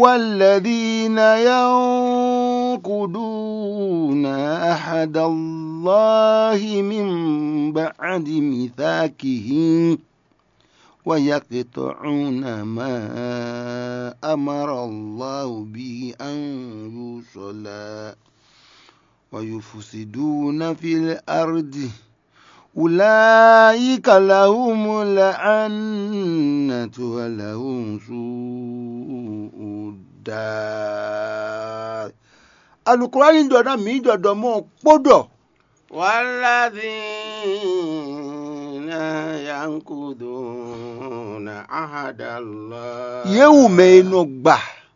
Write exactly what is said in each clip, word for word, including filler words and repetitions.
والذين ينقضون عهد الله من بعد ميثاقه ويقطعون ما أمر الله به أن يوصل ويفسدون في الأرض أولئك لهم اللعنة ولهم سوء الدار. القرآن دونا مي دودو مو بودو والذين ينقضون عهد الله يوم ينقبا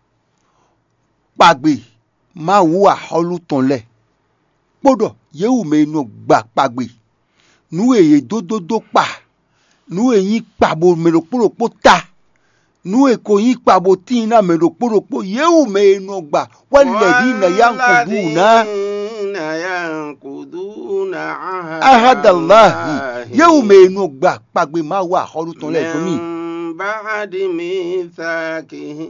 pagbe ma wo aholu tonle podo yewu me no gba pagbe nu eye dododo pa nu eyin pabo meroporopo ta nu eko yin pabo tin na meroporopo yewu me no gba walladina yankuduna yankuduna ahadallahi yewu me no gba pagbe ma wo aholu tonle so mi ba'di mithaqihi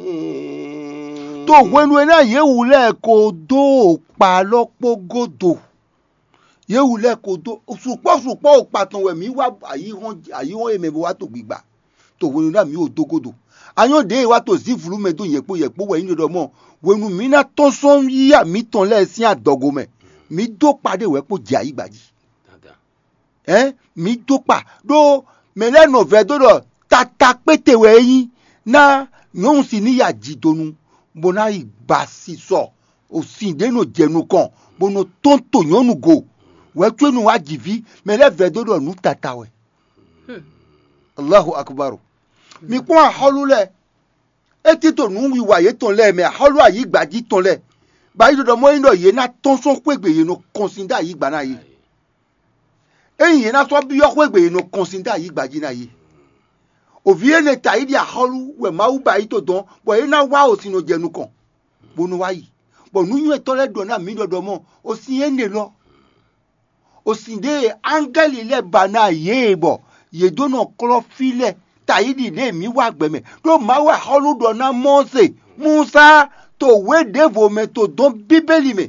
to wenu na yewu le ko do pa lopo godo yewu le ko do supo supo o patan we mi wa ayi won ayi won eme bo wa to gbigba to wenu na mi o dogodo ayon de wa to si fulu me to yepo yepo we yin do mo wenu mi na to so yi ya mi ton le sin adogo me mi do pade we po ji ayi gbaji eh mi do pa do me le no ve do do tata pete we yin na yon si ni ya jidonu bona igba siso o sin de no jenu kan bono tonto yonu go we twenu wa jivi me le ve do do nu tata we Allahu akbar mi ko aholule eti to nu wi wa ye ton le me aholu ayi gbaji ton le ba yi do mo yin do ye na ton so pegbe ye no consider yi gba na ye eyin ye na so bi yo pegbe ye no consider yi gbaji na ye ovie le taidi aholu we ma u ba yi to don bo ye na wa o sino jenu kan bonu wa yi bo nu yin to le do na mi do do mo o sin ye ne lo o sin de angeli le bana ye bo ye do no klofile taidi le mi wa gbeme do ma wa aholu do na Mose Musa to we devo me to don bibeli me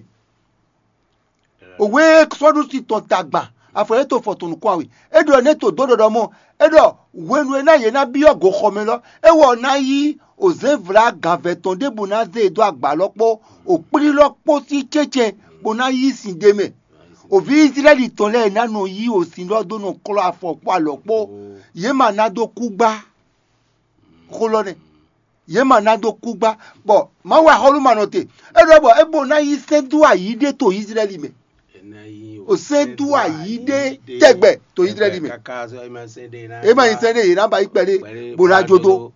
o we sodu si ton tagba afore to fotun ko awi edo ne to dododo mo edo wenu na ye na bi ogo khome lo e wo na yi o zevra gaveton de bonaze edo agba lopo o piri lopo si cheche bona yi sin deme o vi Israeli ton le na no yi o sin lo do no klo afopo alopo ye ma na do kugba kolone ye ma na do kugba bo ma wa holu manote edo bo e bona yi sendu ayi de to Israeli me o sendu ayi de tegbe to Israeli me e ma yin sende ina ba ipele bona jodo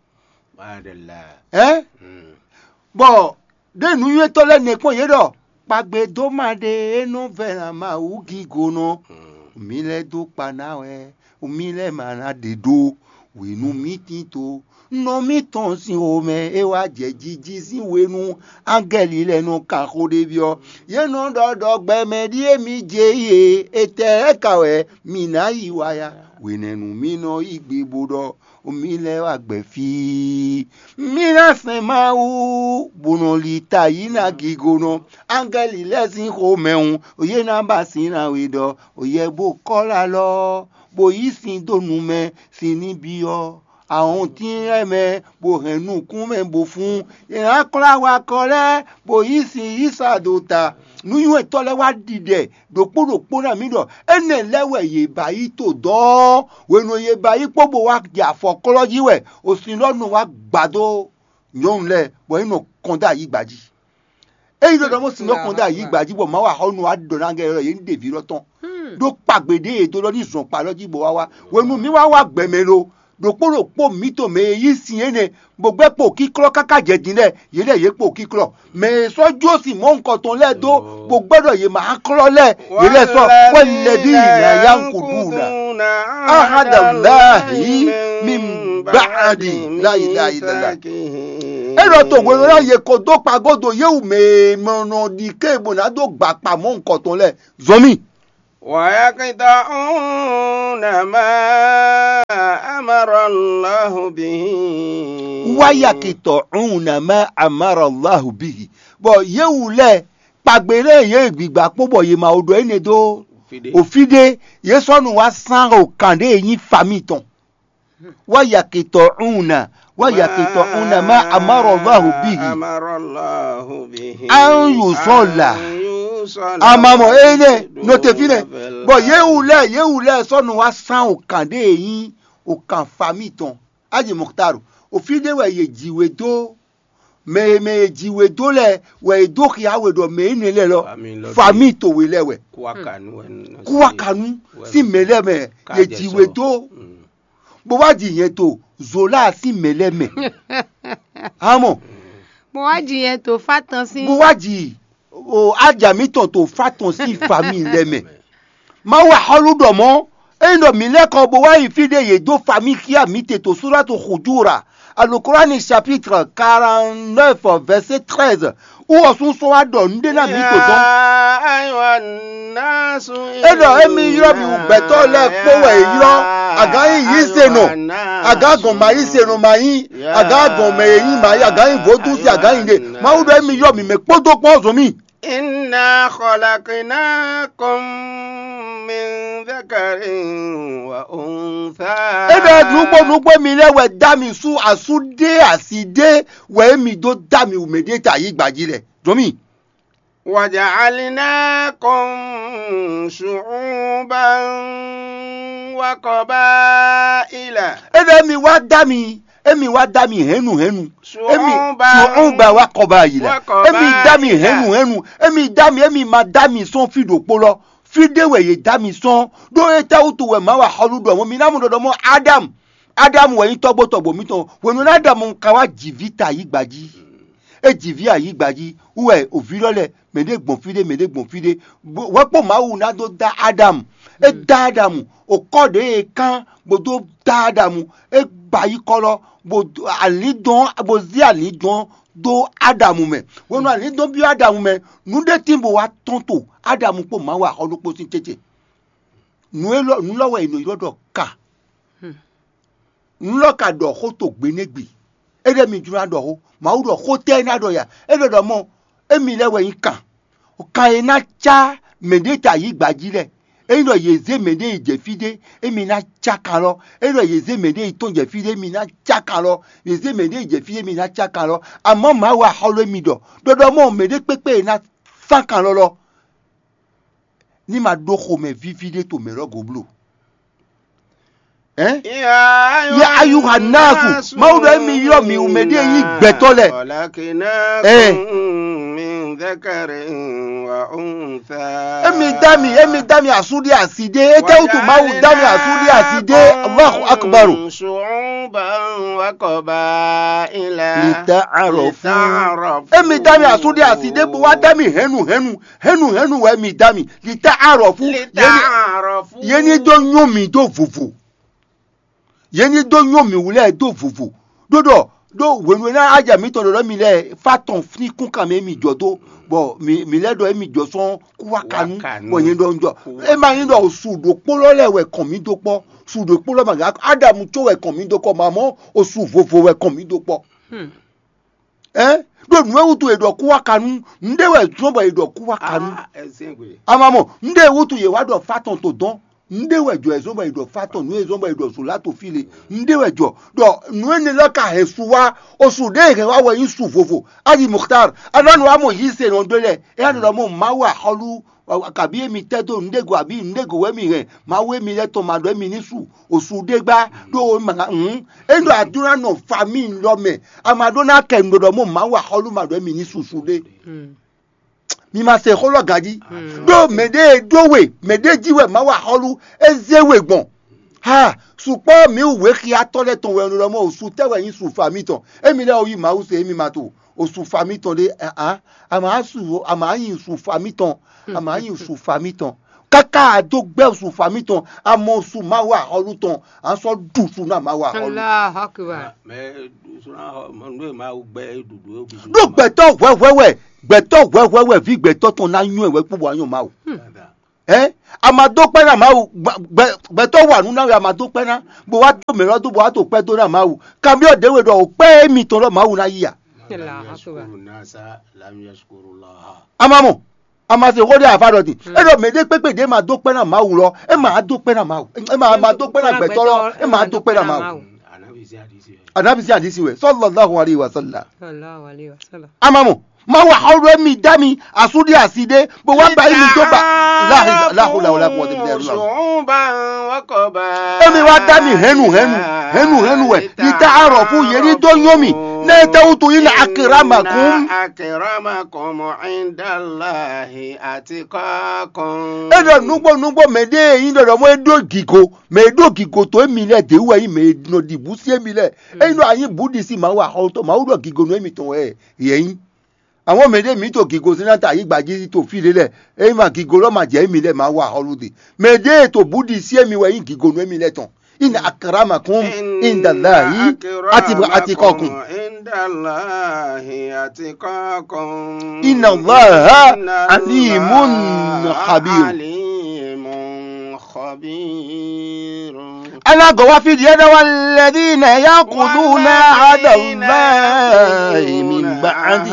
eh bo de nu ye to le ne pon ye do pagbe do ma de enu vera ma ugi gono mi le do pa na we mi le ma na de do we nu mi tin to no mi ton si o me e wa je jiji si wenu angeli le nu ka ko de bio ye no do do gbe me di emi je ye ete kawe mi na iwaya we nenu mi no igbe bodo o mi le wa gbe fi mi na se ma u bono lita yi na gigono angeli le sin ko meun o ye na ba sin na we do o ye bo kola lo bo yi sin donu me sin ni bio àwọn tí ẹ mẹ bò hẹnu kún mẹ bò fún ìran kọlá wa kọlẹ bò yìí sì yìí sàdòtà nuyún ẹtọ lẹ wá dìde dòpòdòpò náà mí dọ ẹnẹ lẹwẹ yè báyìí tó dán wẹnu yè báyìí pọbò wa jà fọkọlọjì wẹ òsì lọnà wa gbàdó yọ̀hún lẹ bọ inú kọńdà yìí gbàjì èyí lọdọ mo sì lọ kọńdà yìí gbàjì bọ máa wà ọnù wa dọ̀nà gẹ̀rẹ́ yìí ń dèbí lọ́tàn ló pàgbèdè ètò lọ ní ìsọ̀npa lọ́jì bọ̀ wá wá wẹnu mi wá wà gbẹ̀mẹ̀ lo dòpòdòpò mi tó mẹ yìí sì yẹn nẹ gbogbo pò kíkọ́ káká jẹ̀dín lẹ̀ yìí lẹ̀ yẹ pò kíkọ́ mẹ sọ́jú òsì mọ́ nǹkan tó lẹ̀ tó gbogbo ẹ̀dọ̀ yìí máa kọ́ lẹ̀ yìí lẹ̀ sọ wọ́n lẹ̀ bí ìyá ń kò dùn nà ahadallahi min ba'di láyé láyé lọ́la. ẹ̀rọ tó gbogbo náà yẹ kó tó pagódò yẹ́wù mẹ́ẹ̀mọ́nà ní kéèbù náà tó gbà pamọ́ nǹkan tó lẹ̀ zọmí. ويقطعون ما أمر الله به ويقطعون ما أمر الله به bo yewule pagbere ye gbigba pobo ye ma odo ene do ofide ye sonu wa san o kande yin famiton wa yaqituna wa yaqituna ma amara Allah bihi amara Allah bihi an yusalla amamo ene no te fine bo yewule yewule sonu wa san o kande yin o kan famiton aji mukhtaru ofide we ye jiwe do me me jiwe dole we doki awe do me ni le lo fami to we lewe kuwa kanu kuwa kanu si mele me ye jiwe do bo wa ji yen to zola si mele me amo bo wa ji yen to fatan si bo wa ji o aja mi ton to fatan si fami le me ma wa holudo mo endo mi le ko bo wa ifide ye do fami ki ami te to suratu khujura Al-Qur'an chapitre quarante-neuf verset treize où on se soit donné la vie to don e do emi yo bi beto le po we yo aga yi se no aga gon ma yi se no ma yi aga gon me yi ma yi aga yi vodu si aga yi de ma u do emi yo mi me podo po zo mi inna khalaqnakum min dhakarin wa untha ebe nugbo nugbo mi lewe da mi su asude aside we mi do da mi umedeta yi gbaji re jomi waja'alnakum shu'uban wa qabaila ebe mi wa da mi emi wa da mi henu henu emi shu'uba wa qabaila emi da mi henu henu emi da mi emi ma da mi son fido polo fide we ye da mi son do eta utu we ma wa holudo mo mi na mu do mo Adam Adam we yin togbo togbo mi ton we no Adam ka wa jivita yi gbaji e jivia yi gbaji uwe ovirole mede gbon fide mede gbon fide we po ma wu na do da Adam e da Adam o kode e kan bodo da Adam e gba yi kolo bodo alidon bozi alidon do Adamu me wonu ani do bi Adamu me nu de timbo wa tonto Adamu po ma wa olopo sin tete nu elo nu lowo ino irodo ka nu lo ka do ho to gbenegbi ede mi jura do ho ma u do ho te na do ya ede do mo emi lewe yin kan o kan e na cha medeta yi gbajire eno yeze mede ijefide emi na chakalo eno yeze mede itonje fide emi na chakalo yeze mede ijefide emi na chakalo amo ma wa holo mi do dodo mo mede pepe na sakan lo ni ma do ko me vivide to me rogo blo eh ya ayuha nasu mawdo emi yo mi umede yi gbetole eh dhakarin wa untha emi dami emi dami asudi aside ete utu mawu dami asudi aside Allahu akbar shu'uban wa qabaila lita'arafu emi dami asudi aside bo wa dami henu henu henu henu wa emi dami lita'arafu yeni do nyomi do vuvu yeni do nyomi wule do vuvu dodo do wenu na aja mi to do mi le faton fni kun kan me mi jodo bo mi mi le do mi jo son kuwa kanu bo yin do njo e ma yin do sudo polo le we kan mi do po sudo polo ma ga Adam to we kan mi do ko mamo o su fofo we kan mi do po hmm eh do nu ewutu e do kuwa kanu nde we tun bo e do kuwa kanu amamo nde ewutu ye wa do faton to don nde wejo ezomba ido faton nu ezomba ido sulato file nde wejo do nu ene loka hesuwa osu de ke wa we yin fofo ali mukhtar ananu amo yise no dole e anu mo mawa holu akabi emi teto ndego abi ndego we mi re ma we mi le to ma do mi ni su osu de gba do ma hm endo adura no family lo me amadona ke ndo mo mawa holu ma do mi ni su su de mi ma se holo gaji do mede dowe mede jiwe ma wa holu ezewe gbon ha supo mi uwe ki atole ton we nlo mo osu tewe yin su fami ton emi le oyi ma u se emi ma to osu fami ton de ah ama asu ama yin su fami ton ama yin su fami ton kaka do gbe osu fami ton amo su ma wa holu ton an so du su na ma wa holu Allah akbar me su na mo ma u gbe dudu do gbe to wewewe gbeto wewewe vi gbeto ton na yun ewe pupo ayan ma o ẹ amadópẹ́ náà máa wù gbẹ̀tọ́ wà nínú àwọn amadópẹ́ náà bó wá tó mìíràn tó bó wá tó pẹ́ tó náà máa wù kàmí ọ̀dẹ́wé dọ̀ ò pẹ́ mi tó náà máa wù náà yíyà. amamu amase kóde àfàdọ̀tì ẹ lọ mẹ́ẹ̀dẹ́ pépèdé máa dópẹ́ náà máa wù lọ ẹ máa dópẹ́ náà máa wù ẹ máa dópẹ́ náà gbẹ̀tọ́ lọ ẹ máa dópẹ́ náà máa wù. anabisi àdìsí wẹ̀ sallallahu alaihi wasallam. amamu ma wà ọ̀rọ̀ mi dá mi àsúdí àsídé bó wá bá mi tó bá láhùlà ọ̀la kò tẹ̀lé ẹ̀rú náà. èmi wá dá mi hẹ́nu hẹ́nu hẹ́nu hẹ́nu ẹ̀ ìta àrọ̀ fún yẹrí tó yán mi náà tẹ́wọ́ tó yín akramakum. akramakum indallahi atqakum. ẹ̀dọ̀ nugbó nugbó mẹ́ẹ̀dẹ́ yín dọ̀dọ̀ mọ́ ẹ̀dọ́ gígo mẹ́ẹ̀dọ́ gígo tó èmi lẹ̀ tẹ́wọ́ yín mẹ́ẹ̀dọ́ dìbú sí èmi lẹ̀ ẹ̀yin náà àyín bùdí sí màá wà ọ̀tọ̀ màá wúdọ̀ gígo nù èmi tó ẹ̀ yẹ̀yìn. àwọn mèdè mi tó kígo sinata yìí gbàjí tó fi lélẹ̀ èyí mà kígo lọ́mà jẹ́ èmi lẹ̀ máa wà ọlùdì mèdè tó búdi sí èmi wẹ̀yìn kígo nù èmi lẹ̀ tán inna akramakum indallahi atqakum. inna Allaha alimun khabir. alágọ̀ wá fìdí ẹ̀dá wa alladhina yaquduna ahda Allahi min ba'di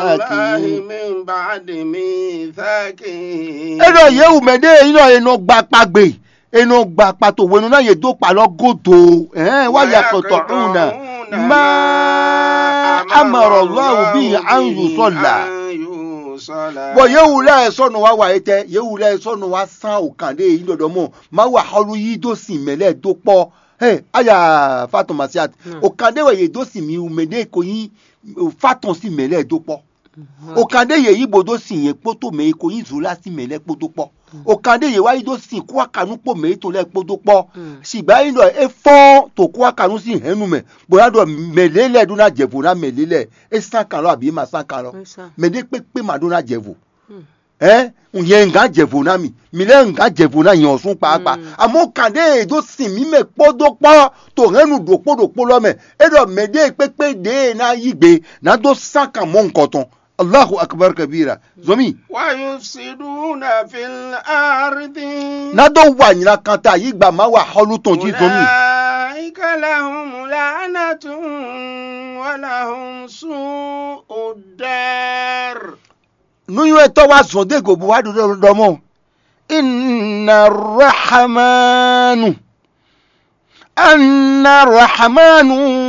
mithaqihi. ẹ̀rọ yẹ̀wù mẹ́dẹ́ iná ẹnu gba pàgbé ẹnu gba pàtó wẹnu náà yẹ tó palọ́ gòtò wá yàtọ̀tọ̀ ọ̀húnà má amara Allahu bihi an yusalla. bọ̀ yẹ̀wù lẹ́ sọ̀nù wa wà ẹ̀tẹ́ yẹ̀wù lẹ́ sọ̀nù wa sàn òkàndé yìí dọ̀dọ̀ mọ́ má wà ọlú yìí tó sì mẹ́lẹ̀ tó pọ̀ aya Fatuma Siat òkàndé wẹ̀ yẹ tó sì mi mẹ́lẹ̀ kò yín Fatun sì mẹ́lẹ̀ tó pọ̀ òkàndé yẹ yìí bòdó sì yẹn kpótó mẹ́ kò yín zùlá sì mẹ́lẹ̀ kpótó pọ̀ òkàndé yẹ wáyé tó sì kó àkànú pò mẹ́ tó lẹ́ kpótó pọ̀ ṣìgbà yín lọ ẹ fọ́n tó kó àkànú sì hẹ́nu mẹ́ bóyá dọ̀ mẹ́lẹ́ lẹ́ dúnà jẹ̀bù náà mẹ́lẹ́ lẹ́ ẹ sàn kan lọ àbí má sàn kan lọ mẹ́lẹ́ pépé má dúnà jẹ̀bù ẹ yẹn nga jẹ̀bù náà mi mílẹ̀ nga jẹ̀bù náà yẹn ọ̀sùn pàápàá àmọ́ òkàndé yẹ tó sì mí mẹ́ kpótó pọ̀ tó hẹ́nu dòkpódòkpó lọ́mẹ́ ẹ dọ̀ mẹ́lẹ́ pépé dé náà yí gbé náà tó sàn kan mọ́ nkọ̀tàn. Allahu akbar kabira zomi. wa yufsiduna fil ardi. nado wà nyina kanta yìí gbà má wà họlù tán jí zomi. ulaika lahum la'natun wa lahum su'ud dar. nuyu ẹtọ wa zọdẹ gòbó wa dọdọ dọmọ. inna rahmanu anna rahmanu.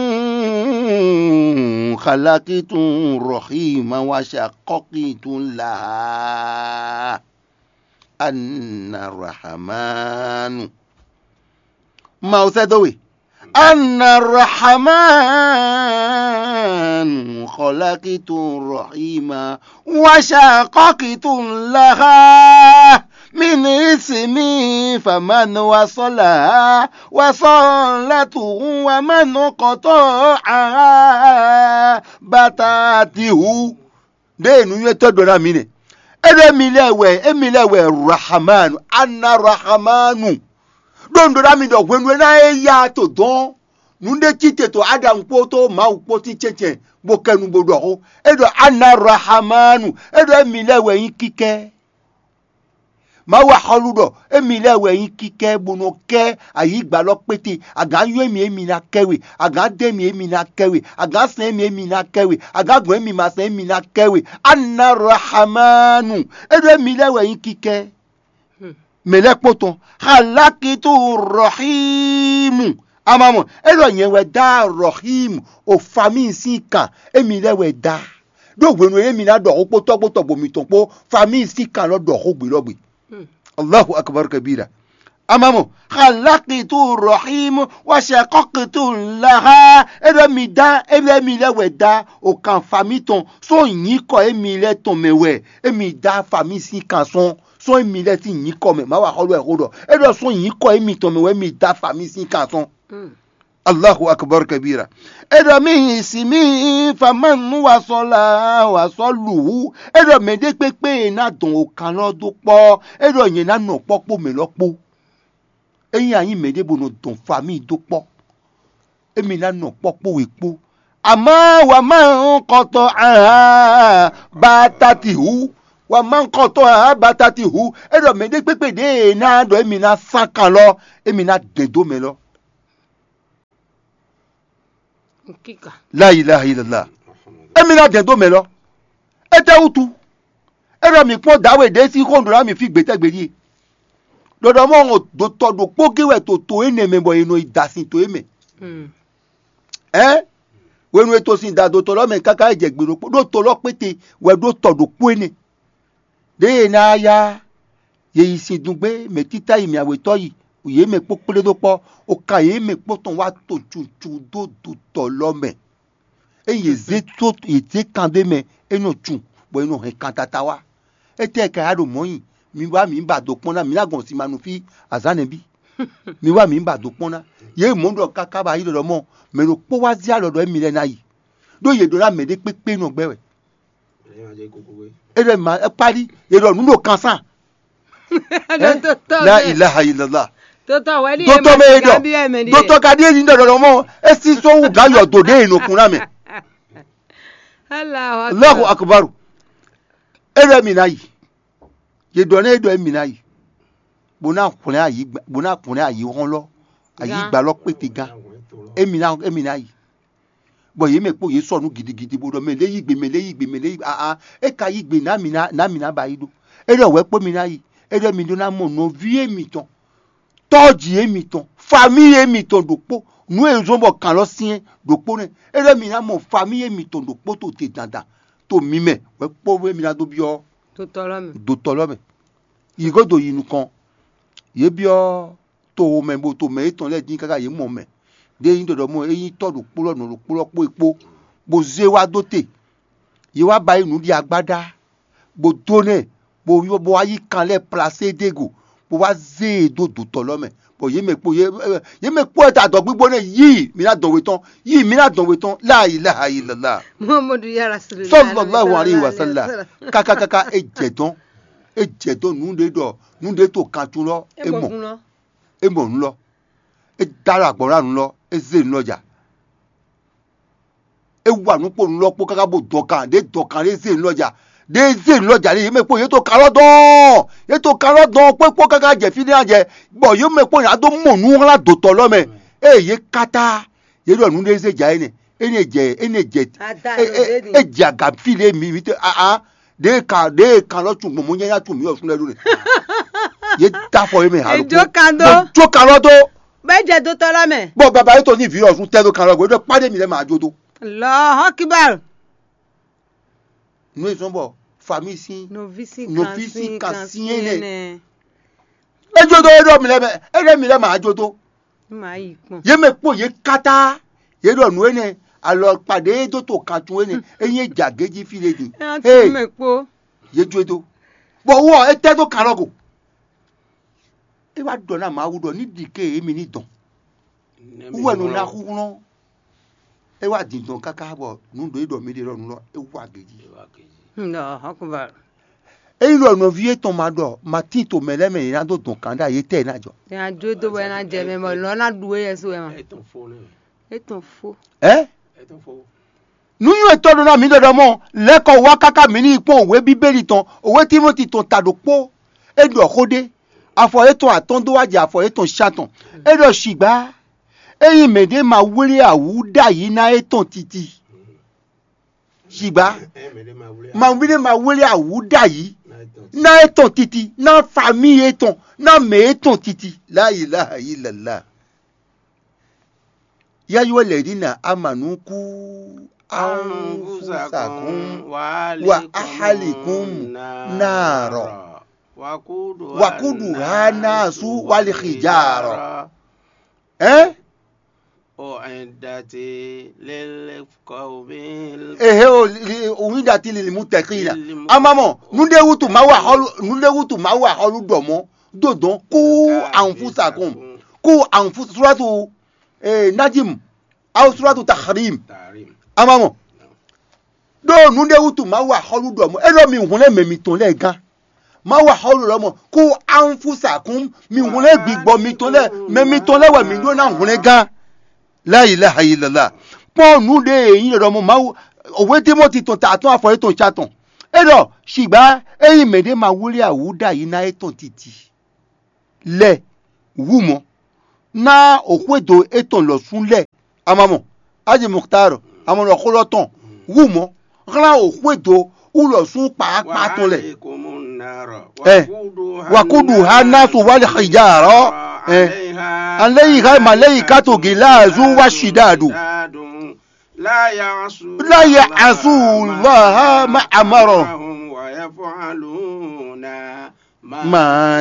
خلقت رحيما وشققت لها أن الرحمن ما وسدوي أن الرحمن خلقت رحيما وشققت لها من اسمي فمن وصلها وصلته ومن قطعها بتاته دينو يتدونا مين ادمي لوي امي لوي الرحمن انا الرحمن dondora mi do gwenu na ya to don nunde tite to adam poto ma poti cheche bo kenu bodo ho edo ana rahmanu edo emi lewe yin kike ma wa holudo emi lewe yin kike bono ke ayi gba lo pete aga yo emi emi na kewe aga de mi emi na kewe aga san emi emi na kewe aga gun emi ma san emi na kewe ana rahmanu edo emi lewe yin kike mele poto halakitu rahimu amamo elo yen we da rahim o fami sika emi le we da do gbenu emi na do opo to poto bomi to po fami sika lo do ogbe lo gbe Allahu akbar kabira amamo halakitu rahimu wa shaqaqtu laha elo mi da emi le we da o kan fami ton so yin ko emi le ton mewe emi da fami sika son so emi le ti yin ko me ma wa holo e hodo e do so yin ko emi to me we mi da fami sin kan son Allahu akbar kabira e do mi simi faman wa sola wa solu e do me de pepe na don o kan lo do po e do yin na no popo me lopo eyin ayin me de bo no don fami do po emi na no popo epo ama wa ma nkoto ah batatihu wa man ko to abatati hu e do me de pepe de na do emi na san kan lo emi na de do me lo Kika. la ilaha illallah emi na de do me lo e te utu e do mi pon dawe de si ko ndura mi fi gbe te gberi dodo mo do to do po kewe to to ene me bo eno idasin to eme Mm. eh wenu eto sin da do to lo me kaka eje gbero do to lo pete we do to do po ene de na ya ye isin dungbe me tita imi awe to yi oye me popole do po o ka ye me po ton wa to chuchu do do to lo me e ye ze to ye te kande me eno chu bo eno he kantata wa e te ka ado moyin mi wa mi ba do pon na mi lagun si manu fi azane bi mi wa mi ba do pon na ye mo ndo kaka ba yi do mo me ro po wa zia lodo emi le na yi do ye do la me de pepe no gbewe e re ma e pari ye do nu no kansan la ilaha illallah Toto wali doto me do doto ka de ni do mo e si so wu ga yo do de inu kun na me Allahu akbar. Allahu akbar e re mi na yi ye do na e do emi na yi bona kunle ayi bona kunle ayi won lo ayi gba lo pete gan emi na emi na yi bo ye me po ye sonu gidigidi bo do me le yi gbe me le yi gbe me le ah ah e ka yi gbe na mi na na mi na ba yi do e re we po mi na yi e re mi do na mo no vie mi ton toji emi ton famille emi ton do po nu e zo bo kan lo sin do po ne e re mi na mo famille emi ton do po to te dandan to mi me we po we mi na do bi o Toto lo me. do to lo me yi go do yi nu kan ye bi o to me bo to me ton le din kaka ye mo me de yin dodo mo eyin to do po lọ́nà ro po lopo epo bo ze wa dote ye wa ba inu di agbada bo done bo bo ayi kan le placer dego bo wa ze do do to lo me bo ye me po ye ye me po ta do gbigbo ne yi mi na donwe ton yi mi na donwe ton la ilaha illallah Muhammadu ya Rasulullah. sallallahu alaihi wasallam kaka kaka e jedon e jedon nu de do nu de to kan tun lo e mo Mo. e mo nlo e dara agbora nlo e ze nloja e wa nu po nlo po kaka bo dokan de dokan de ze nloja de ze nloja le me po ye to kan lodon ye to kan lodon pe po kaka je fi ni aje bo yo me po ya do mo nu la do to lo me e ye kata ye do nu de ze ja ene ene je ene je e je aga fi le mi mi te ah ah de ka de kan lo tun mo yen ya tun mi o sun le lori ye da fo ye me ha lo Ejo kando. jo kan lodon Beje do to lo me. bo baba to ni virus fún telo kan lọ́gbo do pade mi le ma jodo Allahu akbar. nu izon bo famille sin Novisi Novisi kansin ene. ene. e jodo e do mi le e re mi le ma jodo Ma yi pon. ye me po ye kata ye do nu ene alo pade do to kan tun ene eyin jageji fi le din E ti me po. ye jodo bo wo e te do kan lọ́gbo e wa do na ma wu do ni dike emi ni don uwe nu na hu no e wa din don kaka bo nu do e do mi de ro nu lo e wa geji Allahu akbar. e lo no vie ton ma do ma ti to mele me na do don kan da ye te na jo Ya jo to we na je me mo lo na duwe yeso e ma. Eton fo ne. Eton fo. eh Eton fo. nu yu e to do na mi do do mo le ko wa kaka mi ni ipon òwe bíbélì ton òwe Timothy ton ta do po e do kode afo e ton atondo waje afo e ton chaton e do shigba eyin mede ma were awuda yi na e ton titi shigba Eh me de ma wule. ma were ma were awuda yi Na eton. na e ton titi na famille e ton na me e ton titi la ilaha illallah ya yu ladina amanu ku anfusakum wa ahalikum naro wakuduha nasu wal hijara eh u'idati lil qawmil ehe o uidati lil muttaqina amamo nunde wutu ma wa holu nunde wutu ma wa holu domo dodon ku anfusakum ku anfus suratu eh najim aw suratu tahrim tarim. amamo do nunde wutu ma wa holu domo e lo mi hunle memi ton le gan ma wa holu lomo ku anfusakum mi hunle gbigbo mi ton le memi ton le wa mi do na hunle gan la ilaha illallah pon nunde yin lo mo ma òwe Timothy ton ta ton afo ton chaton edo shigba eyi mede ma wuli awuda yi na eton titi le wumo na okwedo eton lo sun le amamo aji muktaro amon lo koloton wumo ran okwedo u lo sun pa pa ton le eh wakudu hanasu wal hijara eh alayha malaikatu gilazu washidadu لا يعصون لا يعصون الله ما أمرهم ويفعلون ما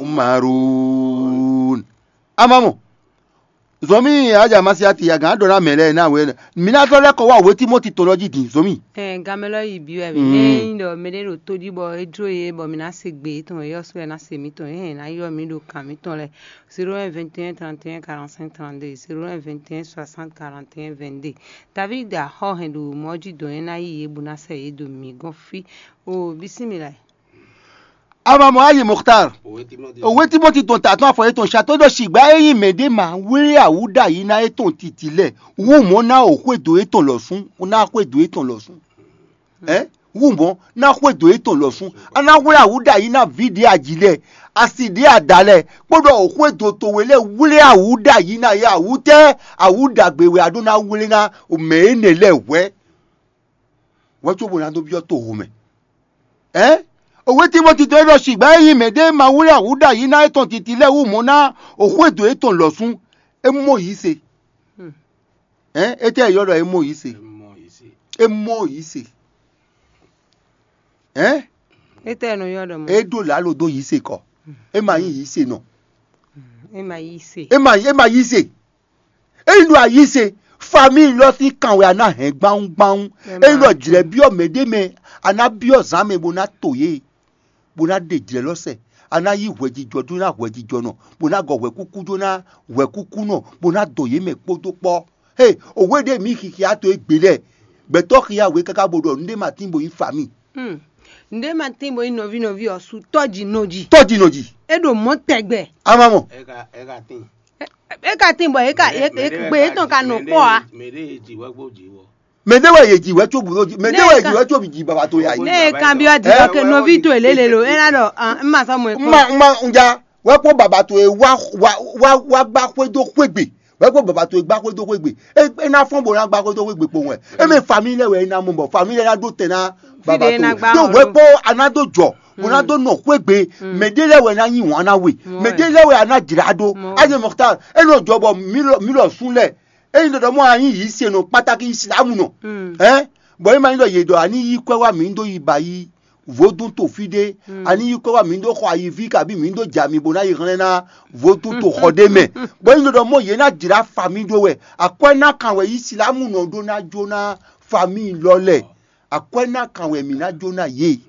يؤمرون amamo zomi aja masiati ya gan dona mele na we mina to le ko wa we timothy tology din zomi eh gamelo ibi we ne ndo mele ro toji bo edro ye bo mina se gbe ton yo so na se mi ton eh na yo mi do kan mi ton le zéro un vingt et un trente et un quarante-cinq trente-deux zéro un vingt et un soixante quarante et un vingt-deux david da ho hen do moji do na yi e bu na se e do mi gon fi o bismillah amamo ayi mukhtar owe timothy ton ta ton afo ton chateau do shigba eyin mede ma wiri awuda yi na eton titile wu mo na okwedo eton losun na kwedo eton losun eh wu mo na kwedo eton losun ana wiri awuda yi na video ajile asidi adale podo okwedo to wele wiri awuda yi na ya awute awuda gbewe aduna wiri na o me enele we wo to bo na do bi o to ho me eh owe timothy to lo sigba yin mede ma wuri awuda yi na eton titile wu mo na okwedo eton losun emo yi se eh ete eyoro emo yi se emo yi se eh ete no yodo mo edo la lo do yi se ko e ma yin yi se no e ma yi se e ma e ma yi se e lu ayi se family lo si kanwe ana he gbaun gbaun e lo jire bi o mede me ana bi o zame bo na toye bona de jire lose ana yi weji jodun na weji jono bona go we kuku jona we kuku no bona doye me podo po hey owe de mi kiki ato egbele beto kiya we kaka bodo nde matimbo yi fami hmm nde matimbo yi novi novi osu toji noji toji noji edo mo tegbe amamo eka eka tin e ka timbo e ka e gbe ton ka no po a mere ji wa gbo ji wo medewe yeji we to buroji medewe yeji we to biji baba to ya yi ne kan bi o di o ke novi to elelelo e na do ma so mo e ma ma nja we po baba to e wa wa wa gba kwedo kwegbe we po baba to e gba kwedo kwegbe e na fon bo na gba kwedo kwegbe po won e me family we na mo bo family na do te na baba to do we po anado jo bona do no kwegbe medele we na yin won na we medele we ana jirado aje mukhtar e no jobo milo milo sunle e ndo do mo ayin yi se no pataki islamu no eh boy ma ndo yedo ani yi kwewa mi ndo yi bayi vodun to fide ani yi kwewa mi ndo ko ayi vi ka bi mi ndo jami bona yi ran na vodun to khode me boy ndo do mo ye na jira fami do we akwena kan we islamu no do na jona fami lole akwena kan we mi na jona ye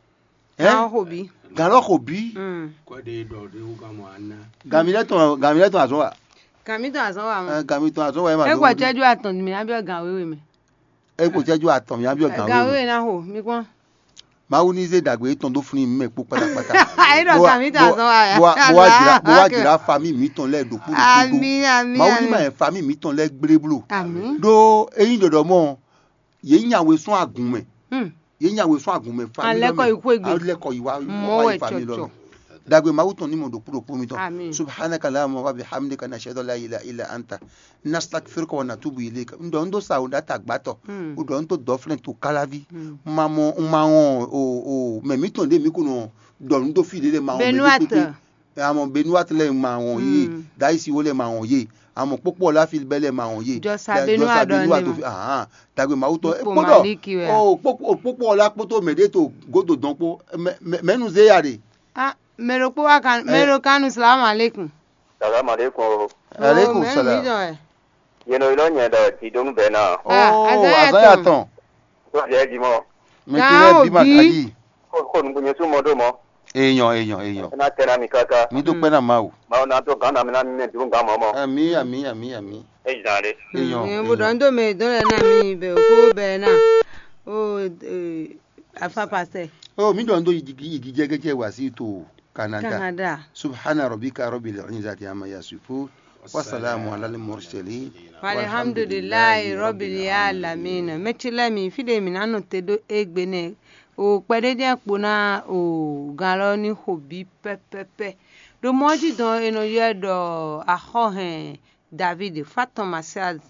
eh hobi galo hobi ko de do de u ga mo ana gamile to gamile to aso wa Kami to aso wa mo. Eh kami to aso wa e ma. E ko teju aton mi abi ogan wewe mi. E ko teju aton mi abi ogan wewe. Ogan wewe na ho mi kon. Ma wu ni ze dagbe ton do fun mi me po patapata. Ai do kami to aso wa ya. Bo wa jira bo wa jira family mi ton le do puru puru. Ami ami. Ma wu ni ma family mi ton le gbreblu. Ami. Do eyin dodo mo ye nyawe sun agun me. Hmm. Ye nyawe sun agun me family. Aleko iku egbe. Aleko iwa Mo family lo. chocho. dagwe mauton ni mondo puro puro mito Amin. subhanaka allahumma wa bihamdika nashhadu la ilaha illa anta nastaghfiruka wa natubu ilayka ndo ndo saunda tagbato Mm. udo ndo doflen to kalavi Mm. mamo mawon o o me miton de mi kuno do ndo fi de mawon Benuat. amon benuat le mawon yi Mm. daisi wo le mawon yi amon popo la fil bele mawon yi Josa Benuat don ni. ah dagwe mauto Popo podo Maliki we. o popo popo la poto mede to godo donpo menu ze yare. Ah, mero po wa kan mero kanu salaam alaikum. Salam alaikum. Alaikum Oh, salam. mero mi do e. Yeno ilo nye da ti donu be na. Ah, Oh, Azaya Azaya Tom. Tom. So je ji mo. Mi Ga ti rẹ Obi. bí Màkàyí. Ko ko nu kunye su mo do mo. Èèyàn èèyàn èèyàn. Na tena mi kaka. Mi tó pẹ́ náà máa wò. Ma na to kan na mi na mi du nga mo mo. Àmì àmì àmì àmì. E jare. Èèyàn Mm, bo don do me don le na mi be ko be na. O eh afa pastor. Oh, mi dọ̀n tó igi igi jẹ́gẹ́jẹ́ wá sí ètò Canada. Canada. Subhana rabbika rabbil izzati amma yasifun. Wa salamu alal mursalin. Alhamdulillahi rabbil alamin. Mechile mi fide mi nanu tedo egbe ne o pɛdɛdɛ kpona o galɔ ni hobi pɛpɛpɛ do mɔji dɔn eno yɛ dɔ axɔ hɛn David Fatɔma Martial